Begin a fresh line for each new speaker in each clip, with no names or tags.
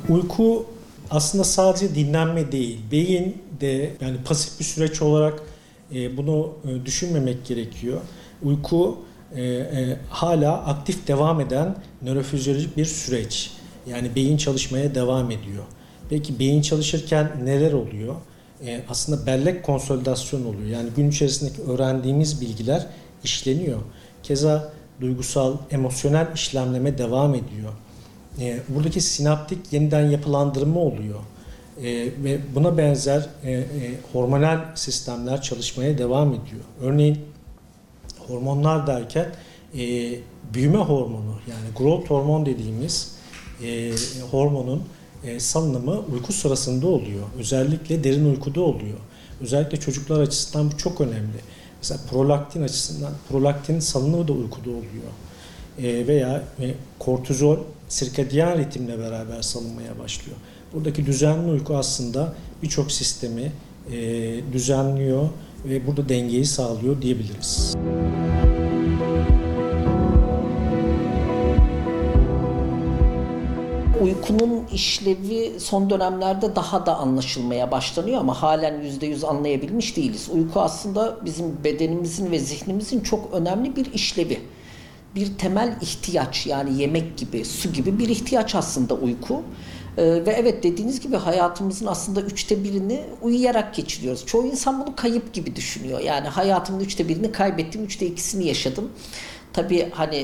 Uyku aslında sadece dinlenme değil. Beyin de yani pasif bir süreç olarak bunu düşünmemek gerekiyor. Uyku hala aktif devam eden nörofizyolojik bir süreç. Yani beyin çalışmaya devam ediyor. Peki beyin çalışırken neler oluyor? Aslında bellek konsolidasyon oluyor. Yani gün içerisindeki öğrendiğimiz bilgiler işleniyor. Keza duygusal, emosyonel işlemleme devam ediyor. Buradaki sinaptik yeniden yapılandırma oluyor. Ve buna benzer hormonal sistemler çalışmaya devam ediyor. Örneğin hormonlar derken büyüme hormonu yani growth hormon dediğimiz hormonun salınımı uyku sırasında oluyor. Özellikle derin uykuda oluyor. Özellikle çocuklar açısından bu çok önemli. Mesela prolaktin açısından prolaktin salınımı da uykuda oluyor. Veya kortizol sirkadiyen ritimle beraber salınmaya başlıyor. Buradaki düzenli uyku aslında birçok sistemi düzenliyor ve burada dengeyi sağlıyor diyebiliriz.
Uykunun işlevi son dönemlerde daha da anlaşılmaya başlanıyor ama halen %100 anlayabilmiş değiliz. Uyku aslında bizim bedenimizin ve zihnimizin çok önemli bir işlevi. Bir temel ihtiyaç yani yemek gibi, su gibi bir ihtiyaç aslında uyku. Ve evet dediğiniz gibi hayatımızın aslında 1/3'ini uyuyarak geçiriyoruz. Çoğu insan bunu kayıp gibi düşünüyor. Yani hayatımın 1/3'ini kaybettim, 2/3'ünü yaşadım. Tabii hani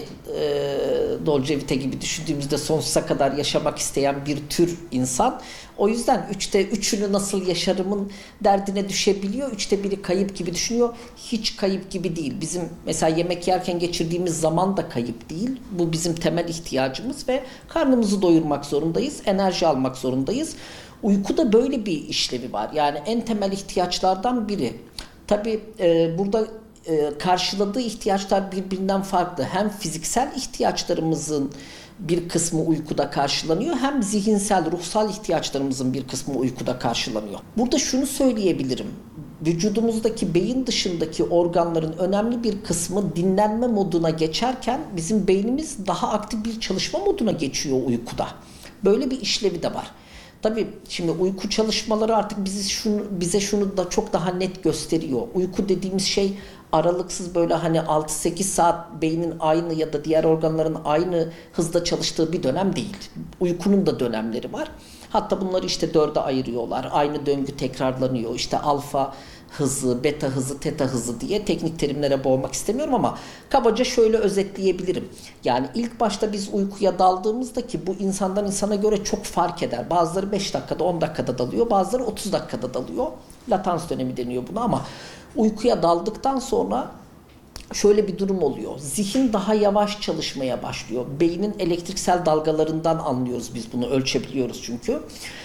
Dolce Vita gibi düşündüğümüzde sonsuza kadar yaşamak isteyen bir tür insan. O yüzden 3'ünü nasıl yaşarımın derdine düşebiliyor. 1/3'ü kayıp gibi düşünüyor. Hiç kayıp gibi değil. Bizim mesela yemek yerken geçirdiğimiz zaman da kayıp değil. Bu bizim temel ihtiyacımız ve karnımızı doyurmak zorundayız. Enerji almak zorundayız. Uykuda böyle bir işlevi var. Yani en temel ihtiyaçlardan biri. Tabii burada karşıladığı ihtiyaçlar birbirinden farklı. Hem fiziksel ihtiyaçlarımızın bir kısmı uykuda karşılanıyor hem zihinsel, ruhsal ihtiyaçlarımızın bir kısmı uykuda karşılanıyor. Burada şunu söyleyebilirim. Vücudumuzdaki beyin dışındaki organların önemli bir kısmı dinlenme moduna geçerken bizim beynimiz daha aktif bir çalışma moduna geçiyor uykuda. Böyle bir işlevi de var. Tabii şimdi uyku çalışmaları artık bize şunu da çok daha net gösteriyor. Uyku dediğimiz şey aralıksız böyle hani 6-8 saat beynin aynı ya da diğer organların aynı hızda çalıştığı bir dönem değil. Uykunun da dönemleri var. Hatta bunları işte 4'e ayırıyorlar. Aynı döngü tekrarlanıyor. İşte alfa hızı, beta hızı, teta hızı diye teknik terimlere boğmak istemiyorum ama kabaca şöyle özetleyebilirim. Yani ilk başta biz uykuya daldığımızda ki bu insandan insana göre çok fark eder. Bazıları 5 dakikada 10 dakikada dalıyor, bazıları 30 dakikada dalıyor. Latans dönemi deniyor buna ama uykuya daldıktan sonra şöyle bir durum oluyor. Zihin daha yavaş çalışmaya başlıyor. Beynin elektriksel dalgalarından anlıyoruz biz bunu, ölçebiliyoruz çünkü.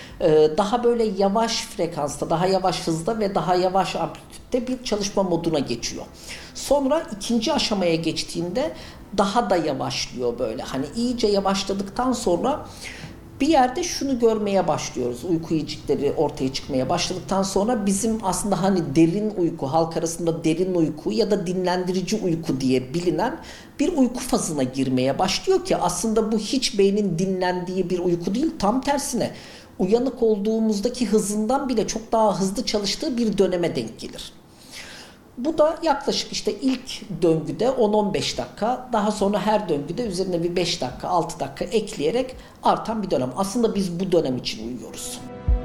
Daha böyle yavaş frekansta, daha yavaş hızda ve daha yavaş amplitüde bir çalışma moduna geçiyor. Sonra ikinci aşamaya geçtiğinde daha da yavaşlıyor böyle. Hani iyice yavaşladıktan sonra bir yerde şunu görmeye başlıyoruz. Uyku yiyecekleri ortaya çıkmaya başladıktan sonra bizim aslında hani derin uyku, halk arasında derin uyku ya da dinlendirici uyku diye bilinen bir uyku fazına girmeye başlıyor ki aslında bu hiç beynin dinlendiği bir uyku değil, tam tersine uyanık olduğumuzdaki hızından bile çok daha hızlı çalıştığı bir döneme denk gelir. Bu da yaklaşık işte ilk döngüde 10-15 dakika, daha sonra her döngüde üzerine bir 5 dakika, 6 dakika ekleyerek artan bir dönem. Aslında biz bu dönem için uyuyoruz.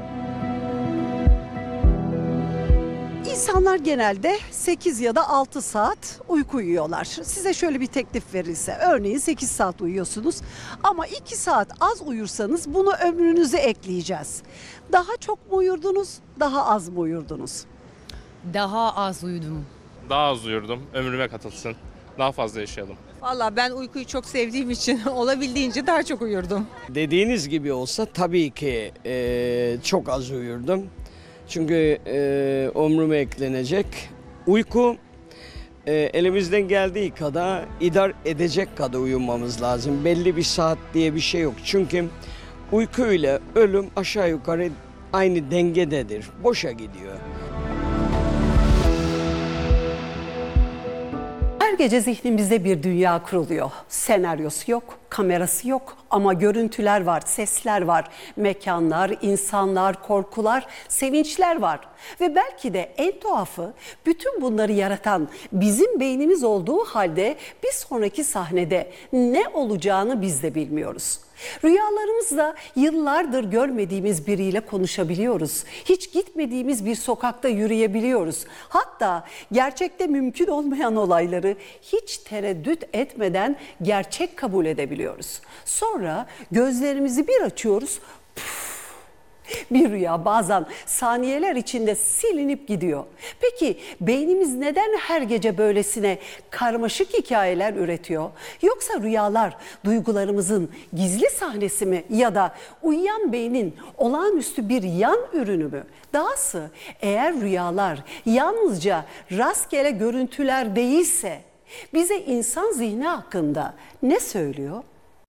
İnsanlar genelde 8 ya da 6 saat uyku uyuyorlar. Size şöyle bir teklif verilse, örneğin 8 saat uyuyorsunuz ama 2 saat az uyursanız bunu ömrünüze ekleyeceğiz. Daha çok mu uyurdunuz, daha az mı uyurdunuz?
Daha az uyudum.
Daha az uyurdum, ömrüme katılsın. Daha fazla yaşayalım.
Valla ben uykuyu çok sevdiğim için olabildiğince daha çok uyurdum.
Dediğiniz gibi olsa tabii ki çok az uyurdum. Çünkü ömrüme eklenecek. Uyku elimizden geldiği kadar idare edecek kadar uyumamız lazım. Belli bir saat diye bir şey yok. Çünkü uyku ile ölüm aşağı yukarı aynı dengededir. Boşa gidiyor.
Her gece zihnimizde bir dünya kuruluyor. Senaryosu yok, kamerası yok ama görüntüler var, sesler var, mekanlar, insanlar, korkular, sevinçler var. Ve belki de en tuhafı bütün bunları yaratan bizim beynimiz olduğu halde bir sonraki sahnede ne olacağını biz de bilmiyoruz. Rüyalarımızda yıllardır görmediğimiz biriyle konuşabiliyoruz. Hiç gitmediğimiz bir sokakta yürüyebiliyoruz. Hatta gerçekte mümkün olmayan olayları hiç tereddüt etmeden gerçek kabul edebiliyoruz. Sonra gözlerimizi bir açıyoruz. Bir rüya bazen saniyeler içinde silinip gidiyor. Peki beynimiz neden her gece böylesine karmaşık hikayeler üretiyor? Yoksa rüyalar duygularımızın gizli sahnesi mi ya da uyuyan beynin olağanüstü bir yan ürünü mü? Dahası eğer rüyalar yalnızca rastgele görüntüler değilse bize insan zihni hakkında ne söylüyor?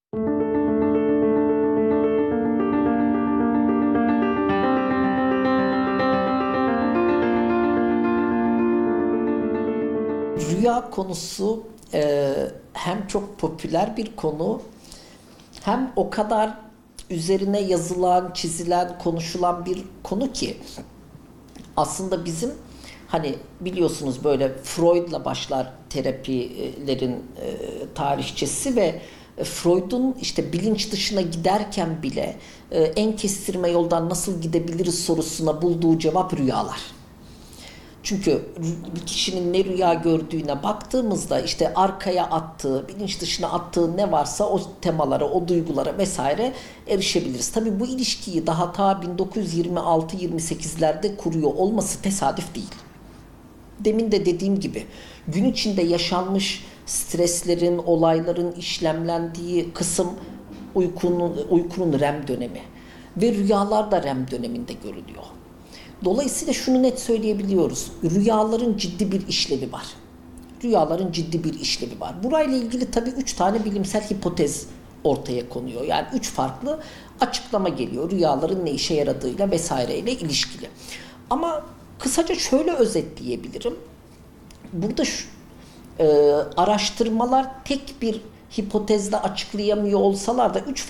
Rüya konusu hem çok popüler bir konu hem o kadar üzerine yazılan, çizilen, konuşulan bir konu ki aslında bizim hani biliyorsunuz böyle Freud'la başlar terapilerin tarihçesi ve Freud'un işte bilinç dışına giderken bile en kestirme yoldan nasıl gidebiliriz sorusuna bulduğu cevap rüyalar. Çünkü bir kişinin ne rüya gördüğüne baktığımızda işte arkaya attığı, bilinç dışına attığı ne varsa o temalara, o duygulara vesaire erişebiliriz. Tabii bu ilişkiyi daha ta 1926-28'lerde kuruyor olması tesadüf değil. Demin de dediğim gibi gün içinde yaşanmış streslerin, olayların işlemlendiği kısım uykunun REM dönemi ve rüyalar da REM döneminde görülüyor. Dolayısıyla şunu net söyleyebiliyoruz. Rüyaların ciddi bir işlevi var. Rüyaların ciddi bir işlevi var. Burayla ilgili tabii 3 tane bilimsel hipotez ortaya konuyor. Yani 3 farklı açıklama geliyor. Rüyaların ne işe yaradığıyla vesaireyle ilişkili. Ama kısaca şöyle özetleyebilirim. Burada araştırmalar tek bir hipotezle açıklayamıyor olsalar da 3